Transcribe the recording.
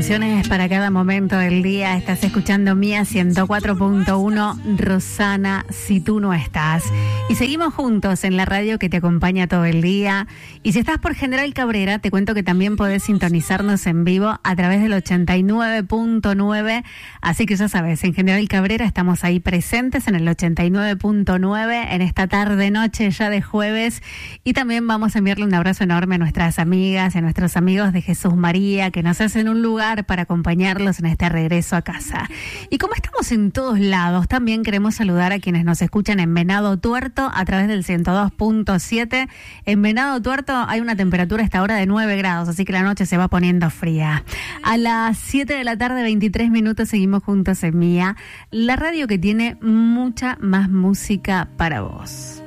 canciones para cada momento del día. Estás escuchando Mía 104.1, Rosana, si tú no estás. Y seguimos juntos en la radio que te acompaña todo el día. Y si estás por General Cabrera, te cuento que también podés sintonizarnos en vivo a través del 89.9. Así que ya sabes, en General Cabrera estamos ahí presentes en el 89.9 en esta tarde-noche ya de jueves. Y también vamos a enviarle un abrazo enorme a nuestras amigas y a nuestros amigos de Jesús María, que nos hacen un lugar para acompañarlos en este regreso a casa. Y como estamos en todos lados, también queremos saludar a quienes nos escuchan en Venado Tuerto a través del 102.7. En Venado Tuerto hay una temperatura a esta hora de 9 grados, así que la noche se va poniendo fría. A las 7 de la tarde, 23 minutos, seguimos juntos en Mía, la radio que tiene mucha más música para vos.